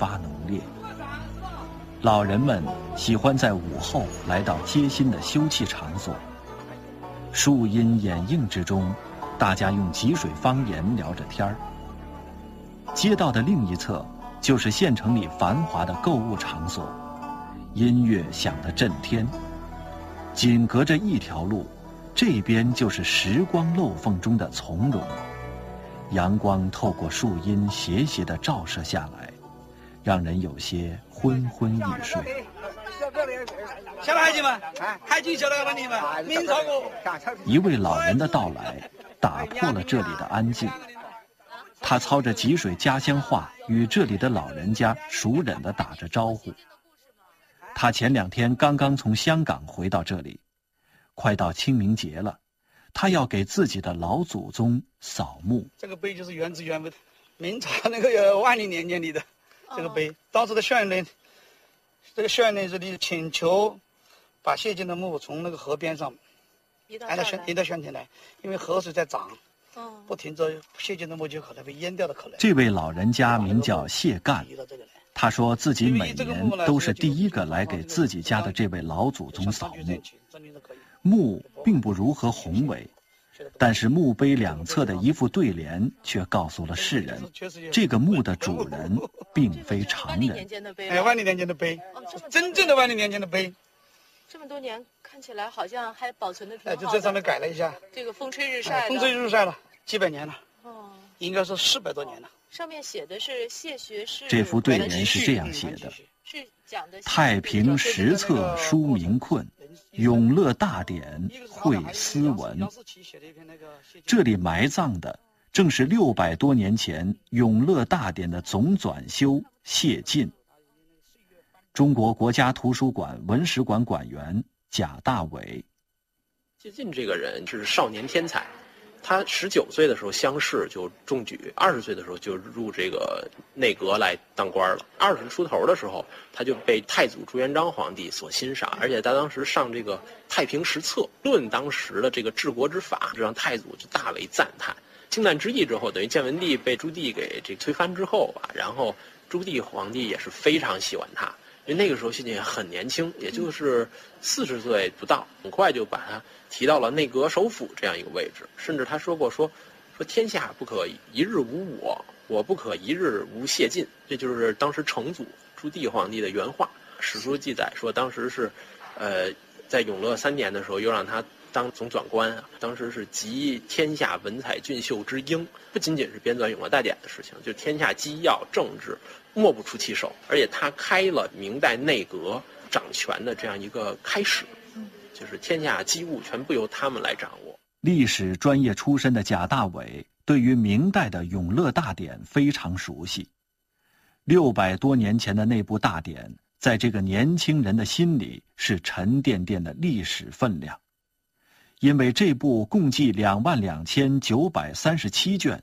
发浓烈。老人们喜欢在午后来到街心的休憩场所，树荫掩映之中，大家用吉水方言聊着天儿。街道的另一侧就是县城里繁华的购物场所，音乐响得震天。紧隔着一条路，这边就是时光漏缝中的从容。阳光透过树荫斜斜地照射下来，让人有些昏昏欲睡。 小孩子们，还记得那个问题吗？明朝过。 一位老人的到来打破了这里的安静，他操着吉水家乡话与这里的老人家熟稔地打着招呼。他前2天刚刚从香港回到这里，快到清明节了，他要给自己的老祖宗扫墓。 这个碑就是原汁原味的，明朝那个万历年间里的这个碑，当时的县令，这个县令这里请求把谢晋的墓从那个河边上移到县城来，因为河水在涨，不停着谢晋的墓就可能被淹掉的可能。 这位老人家名叫谢干，他说自己每年都是第一个来给自己家的这位老祖宗扫墓。墓并不如何宏伟，但是墓碑两侧的一副对联却告诉了世人，这个墓的主人并非常人。 万历年间的碑，真正的万历年间的碑。 这么多年看起来好像还保存的挺好的。 就这上面改了一下， 这个风吹日晒， 风吹日晒了几百年了，应该是400多年了。 上面写的是谢学士。 这幅对联是这样写的：太平实策书名困，永乐大典绘斯文。这里埋葬的正是600多年前永乐大典的总纂修谢晋。中国国家图书馆文史馆馆员贾大伟。 谢晋这个人是少年天才，他19岁的时候乡试就中举，20岁的时候就入这个内阁来当官了。20出头的时候，他就被太祖朱元璋皇帝所欣赏，而且他当时上这个《太平实策》，论当时的这个治国之法，就让太祖就大为赞叹。靖难之役之后，等于建文帝被朱棣给这推翻之后吧，然后朱棣皇帝也是非常喜欢他。因为那个时候谢晋也很年轻，也就是40岁不到，很快就把他提到了内阁首辅这样一个位置。甚至他说过说天下不可一日无我，我不可一日无谢晋。这就是当时成祖朱棣皇帝的原话。史书记载说，当时是在永乐3年的时候，又让他当总纂官啊。当时是集天下文采俊秀之英，不仅仅是编纂永乐大典的事情，就天下机要政治莫不出其手，而且他开了明代内阁掌权的这样一个开始，就是天下机务全部由他们来掌握。 历史专业出身的贾大伟对于明代的永乐大典非常熟悉。600多年前的那部大典，在这个年轻人的心里是沉甸甸的历史分量。因为这部共计22937卷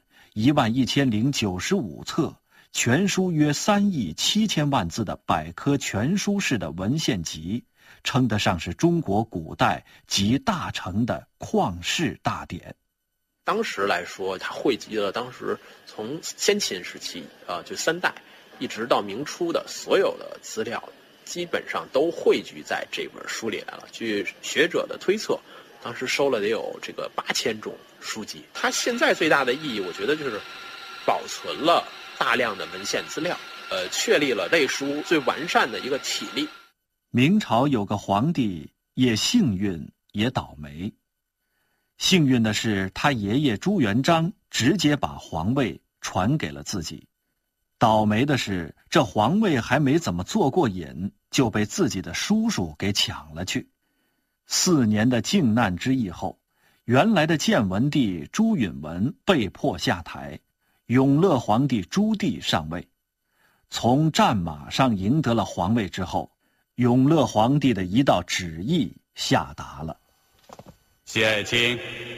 11095册，全书约3亿7千万字的百科全书式的文献集，称得上是中国古代集大成的旷世大典。 当时来说，它汇集了当时从先秦时期就3代一直到明初的所有的资料，基本上都汇聚在这本书里来了。据学者的推测，当时收了得有这个8000种书籍。它现在最大的意义，我觉得就是保存了大量的文献资料，确立了类书最完善的一个体例。 明朝有个皇帝，也幸运也倒霉。幸运的是，他爷爷朱元璋直接把皇位传给了自己；倒霉的是，这皇位还没怎么坐过瘾，就被自己的叔叔给抢了去。4年的靖难之役后，原来的建文帝朱允文被迫下台，永乐皇帝朱棣上位。从战马上赢得了皇位之后，永乐皇帝的一道旨意下达了： 谢爱卿，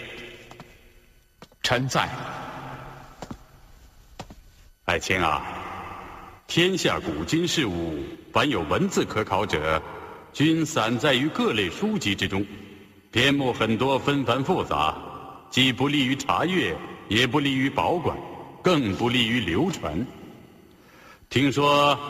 臣在。爱卿啊，天下古今事物，凡有文字可考者，均散在于各类书籍之中，篇目很多，纷繁复杂，既不利于查阅，也不利于保管，更不利于流传。听说